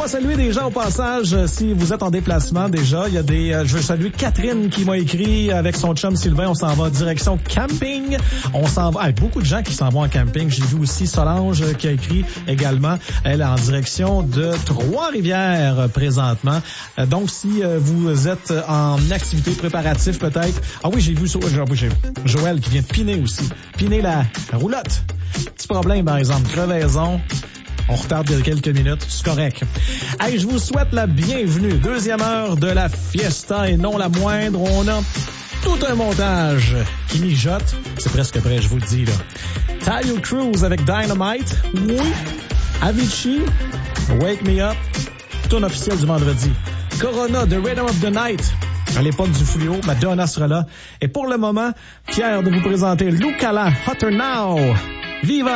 va saluer des gens au passage. Si vous êtes en déplacement déjà, il y a je veux saluer Catherine qui m'a écrit avec son chum Sylvain. On s'en va direction camping. On s'en va. Beaucoup de gens qui s'en vont en camping. J'ai vu aussi Solange qui a écrit également. Elle est en direction de Trois-Rivières présentement. Donc, si vous êtes en activité préparative peut-être. Ah oui, j'ai vu Joël qui vient de piner aussi. Piner la roulotte. Petit problème, par exemple, crevaison. On retarde de quelques minutes, c'est correct. Hey, je vous souhaite la bienvenue. Deuxième heure de la fiesta et non la moindre. On a tout un montage qui mijote. C'est presque prêt, je vous le dis, là. Tayo Cruz avec Dynamite. Oui. Avicii, Wake Me Up. Tourne officiel du vendredi. Corona, The Rhythm of the Night. À l'époque du fluo, Madonna sera là. Et pour le moment, fier de vous présenter Lucala, Hotter Now. Viva!